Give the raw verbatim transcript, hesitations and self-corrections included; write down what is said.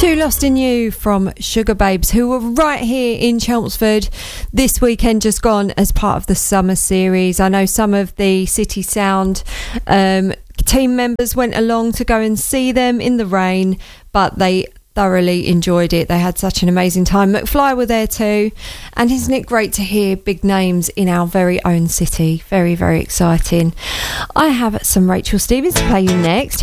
Too Lost in You from Sugar Babes, who were right here in Chelmsford this weekend just gone as part of the summer series. I know some of the City Sound um, team members went along to go and see them in the rain, but they thoroughly enjoyed it. They had such an amazing time. McFly were there too, and isn't it great to hear big names in our very own city? Very, very exciting. I have some Rachel Stevens to play you next.